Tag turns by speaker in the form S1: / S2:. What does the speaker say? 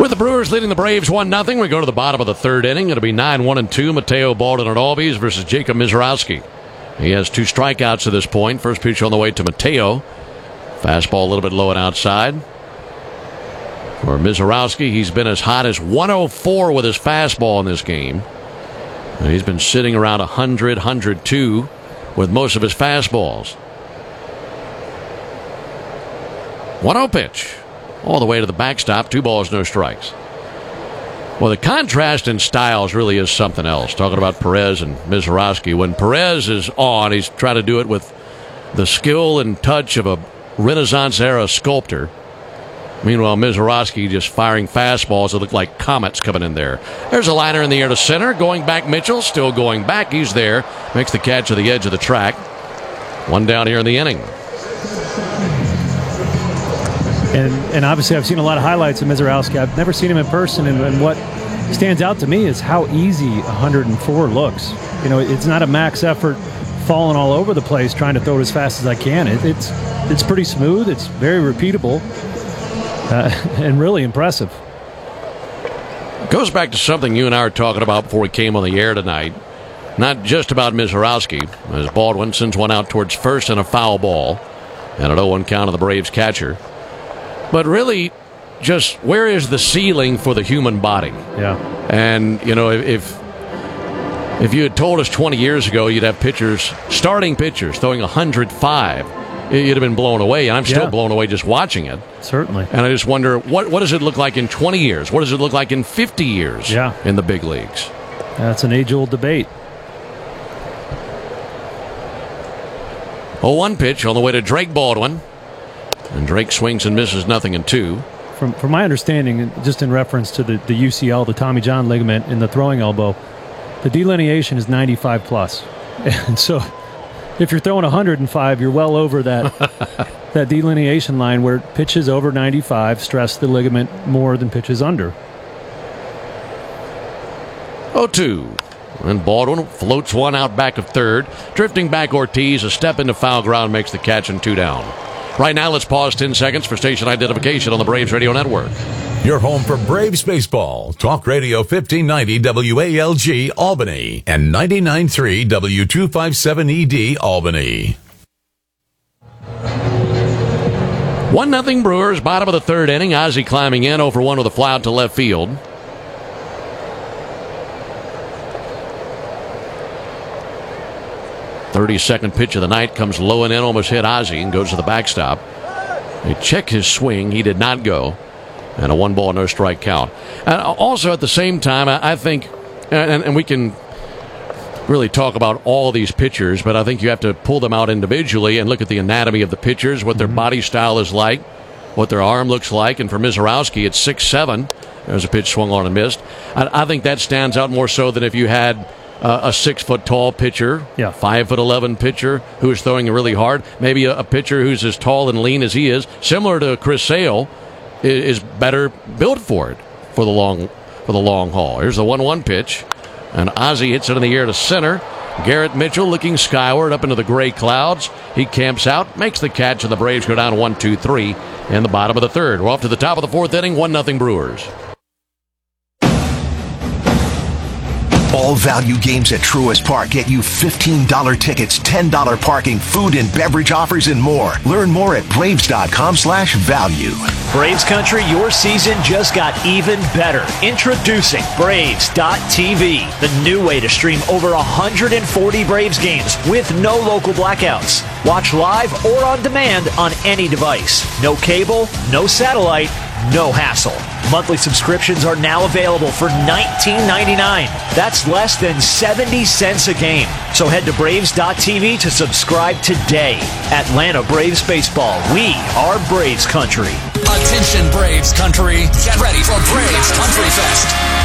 S1: With the Brewers leading the Braves 1-0, we go to the bottom of the third inning. It'll be 9-1-2. Mateo Baldwin and Albies versus Jacob Misiorowski. He has 2 strikeouts to this point. First pitch on the way to Mateo. Fastball a little bit low and outside. For Misiorowski, he's been as hot as 104 with his fastball in this game. And he's been sitting around 100, 102 with most of his fastballs. 1-0 pitch. All the way to the backstop. 2 balls, no strikes. Well, the contrast in styles really is something else. Talking about Perez and Misiorowski. When Perez is on, he's trying to do it with the skill and touch of a Renaissance-era sculptor. Meanwhile, Misiorowski just firing fastballs that look like comets coming in there. There's a liner in the air to center. Going back, Mitchell. Still going back. He's there. Makes the catch at the edge of the track. 1 down here in the inning.
S2: And obviously I've seen a lot of highlights of Misiorowski. I've never seen him in person, and what stands out to me is how easy 104 looks. You know, it's not a max effort falling all over the place trying to throw it as fast as I can. It's pretty smooth. It's very repeatable and really impressive.
S1: Goes back to something you and I were talking about before we came on the air tonight. Not just about Misiorowski, as Baldwin sends one out towards first and a foul ball. And an 0-1 count on the Braves catcher. But really, just where is the ceiling for the human body?
S2: Yeah.
S1: And, you know, if you had told us 20 years ago you'd have pitchers, starting pitchers, throwing 105, you'd have been blown away. And I'm still blown away just watching it.
S2: Certainly.
S1: And I just wonder, what does it look like in 20 years? What does it look like in 50 years in the big leagues?
S2: That's an age-old debate.
S1: 0-1 pitch on the way to Drake Baldwin. And Drake swings and misses, 0-2.
S2: From my understanding, just in reference to the UCL, the Tommy John ligament in the throwing elbow, the delineation is 95 plus. And so if you're throwing 105, you're well over that delineation line where pitches over 95 stress the ligament more than pitches under.
S1: 0-2. And Baldwin floats one out back of third. Drifting back Ortiz, a step into foul ground, makes the catch and 2 down. Right now, let's pause 10 seconds for station identification on the Braves Radio Network.
S3: Your home for Braves baseball. Talk Radio 1590 WALG Albany and 99.3 W257ED Albany.
S1: 1-0 Brewers, bottom of the third inning. Ozzie climbing in, 0-for-1 with a fly out to left field. Thirty-second pitch of the night comes low and in, almost hit Ozzie, and goes to the backstop. They check his swing. He did not go. And a 1-ball, no strike count. And also at the same time, I think, and we can really talk about all these pitchers, but I think you have to pull them out individually and look at the anatomy of the pitchers, what their body style is like, what their arm looks like. And for Misiorowski, it's 6'7". There's a pitch swung on and missed. I think that stands out more so than if you had a 6-foot-tall pitcher, 5'11" pitcher who is throwing really hard. Maybe a pitcher who's as tall and lean as he is, similar to Chris Sale, is better built for it for the long haul. Here's the 1-1 pitch, and Ozzie hits it in the air to center. Garrett Mitchell looking skyward up into the gray clouds. He camps out, makes the catch, and the Braves go down 1-2-3 in the bottom of the third. We're off to the top of the fourth inning, 1-0 Brewers.
S4: All value games at Truist Park get you $15 tickets, $10 parking, food and beverage offers, and more. Learn more at Braves.com/value.
S5: Braves Country, your season just got even better. Introducing Braves.tv, the new way to stream over 140 Braves games with no local blackouts. Watch live or on demand on any device. No cable, no satellite, no hassle. Monthly subscriptions are now available for $19.99. That's less than 70 cents a game. So head to Braves.tv to subscribe today. Atlanta Braves Baseball. We are Braves Country.
S6: Attention Braves Country. Get ready for Braves Country Fest.